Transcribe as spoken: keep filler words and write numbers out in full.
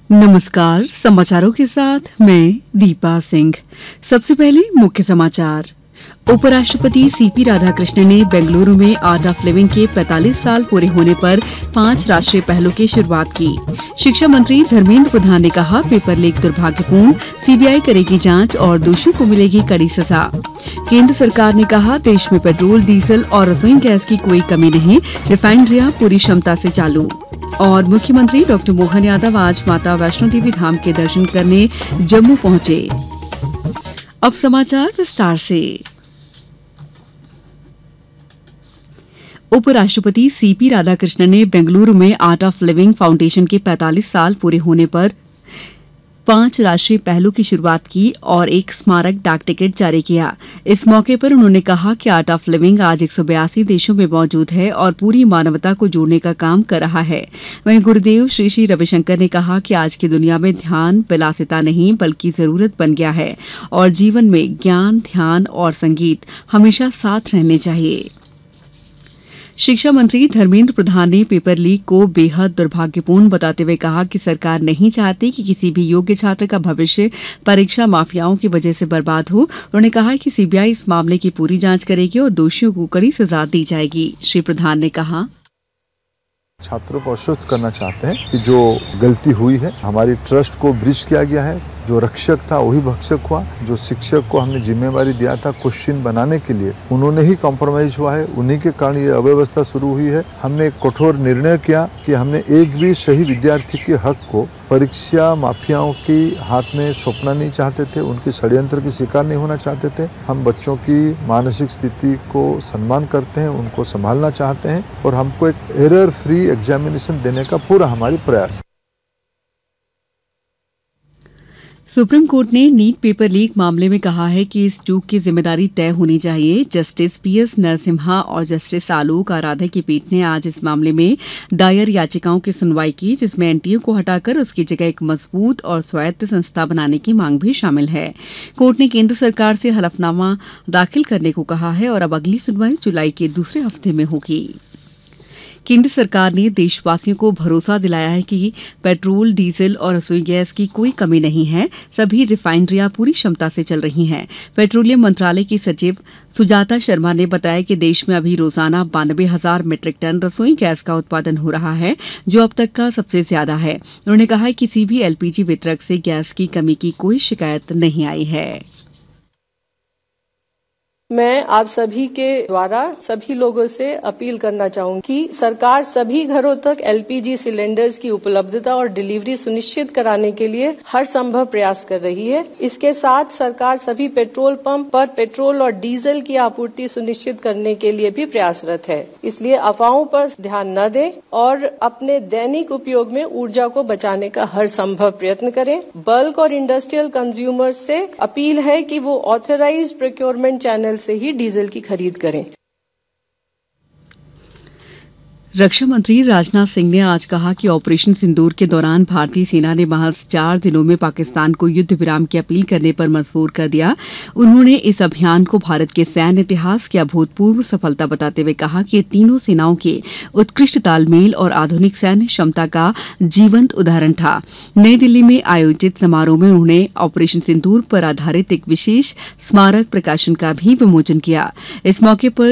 नमस्कार। समाचारों के साथ मैं दीपा सिंह। सबसे पहले मुख्य समाचार। उपराष्ट्रपति सीपी राधाकृष्णन ने बेंगलुरु में आर्ट ऑफ लिविंग के पैंतालीस साल पूरे होने पर पांच राष्ट्रीय पहलों की शुरुआत की। शिक्षा मंत्री धर्मेंद्र प्रधान ने कहा, पेपर लीक दुर्भाग्यपूर्ण, सीबीआई करेगी जांच और दोषियों को मिलेगी कड़ी सजा। केंद्र सरकार ने कहा, देश में पेट्रोल, डीजल और रसोई गैस की कोई कमी नहीं, रिफाइनरियां पूरी क्षमता से चालू। और मुख्यमंत्री डॉक्टर मोहन यादव आज माता वैष्णो देवी धाम के दर्शन करने जम्मू पहुंचे। अब समाचार विस्तार से। उपराष्ट्रपति सीपी राधाकृष्णन ने बेंगलुरु में आर्ट ऑफ लिविंग फाउंडेशन के पैंतालीस साल पूरे होने पर पांच राष्ट्रीय पहलों की शुरुआत की और एक स्मारक डाक टिकट जारी किया। इस मौके पर उन्होंने कहा कि आर्ट ऑफ लिविंग आज एक सौ बयासी देशों में मौजूद है और पूरी मानवता को जोड़ने का काम कर रहा है। वहीं गुरुदेव श्री श्री रविशंकर ने कहा कि आज की दुनिया में ध्यान विलासिता नहीं बल्कि जरूरत बन गया है और जीवन में ज्ञान, ध्यान और संगीत हमेशा साथ रहने चाहिए। शिक्षा मंत्री धर्मेंद्र प्रधान ने पेपर लीक को बेहद दुर्भाग्यपूर्ण बताते हुए कहा कि सरकार नहीं चाहती कि किसी भी योग्य छात्र का भविष्य परीक्षा माफियाओं की वजह से बर्बाद हो। उन्होंने कहा कि सीबीआई इस मामले की पूरी जांच करेगी और दोषियों को कड़ी सजा दी जाएगी। श्री प्रधान ने कहा, छात्रों को आश्वस्त करना चाहते हैं कि जो गलती हुई है, हमारी ट्रस्ट को ब्रीच किया गया है। जो रक्षक था वही भक्षक हुआ। जो शिक्षक को हमने जिम्मेवारी दिया था क्वेश्चन बनाने के लिए, उन्होंने ही कॉम्प्रोमाइज हुआ है। उन्हीं के कारण ये अव्यवस्था शुरू हुई है। हमने एक कठोर निर्णय किया कि हमने एक भी सही विद्यार्थी के हक को परीक्षा माफियाओं के हाथ में सौंपना नहीं चाहते थे, उनके षड्यंत्र की शिकार नहीं होना चाहते थे। हम बच्चों की मानसिक स्थिति को सम्मान करते हैं, उनको संभालना चाहते हैं और हमको एक एरर फ्री एग्जामिनेशन देने का पूरा हमारी प्रयास है। सुप्रीम कोर्ट ने नीट पेपर लीक मामले में कहा है कि इस चूक की जिम्मेदारी तय होनी चाहिए। जस्टिस पीएस नरसिम्हा और जस्टिस आलोक आराधे की पीठ ने आज इस मामले में दायर याचिकाओं की सुनवाई की, जिसमें एनटीए को हटाकर उसकी जगह एक मजबूत और स्वायत्त संस्था बनाने की मांग भी शामिल है। कोर्ट ने केंद्र सरकार से हलफनामा दाखिल करने को कहा है और अब अगली सुनवाई जुलाई के दूसरे हफ्ते में होगी। केंद्र सरकार ने देशवासियों को भरोसा दिलाया है कि पेट्रोल, डीजल और रसोई गैस की कोई कमी नहीं है। सभी रिफाइनरियां पूरी क्षमता से चल रही हैं। पेट्रोलियम मंत्रालय की सचिव सुजाता शर्मा ने बताया कि देश में अभी रोजाना बानबे हजार मीट्रिक टन रसोई गैस का उत्पादन हो रहा है, जो अब तक का सबसे ज्यादा है। उन्होंने कहा कि किसी भी एलपीजी वितरक से गैस की कमी की कोई शिकायत नहीं आई है। मैं आप सभी के द्वारा सभी लोगों से अपील करना चाहूंगी कि सरकार सभी घरों तक एलपीजी सिलेंडर्स की उपलब्धता और डिलीवरी सुनिश्चित कराने के लिए हर संभव प्रयास कर रही है। इसके साथ सरकार सभी पेट्रोल पंप पर पेट्रोल और डीजल की आपूर्ति सुनिश्चित करने के लिए भी प्रयासरत है। इसलिए अफवाहों पर ध्यान न दें और अपने दैनिक उपयोग में ऊर्जा को बचाने का हर संभव प्रयत्न करें। बल्क और इंडस्ट्रियल कंज्यूमर्स से अपील है कि वो ऑथराइज्ड प्रोक्योरमेंट चैनल से ही डीजल की खरीद करें। रक्षा मंत्री राजनाथ सिंह ने आज कहा कि ऑपरेशन सिंदूर के दौरान भारतीय सेना ने महज चार दिनों में पाकिस्तान को युद्ध विराम की अपील करने पर मजबूर कर दिया। उन्होंने इस अभियान को भारत के सैन्य इतिहास की अभूतपूर्व सफलता बताते हुए कहा कि ये तीनों सेनाओं के उत्कृष्ट तालमेल और आधुनिक सैन्य क्षमता का जीवंत उदाहरण था। नई दिल्ली में आयोजित समारोह में उन्होंने ऑपरेशन सिंदूर पर आधारित एक विशेष स्मारक प्रकाशन का भी विमोचन किया। इस मौके पर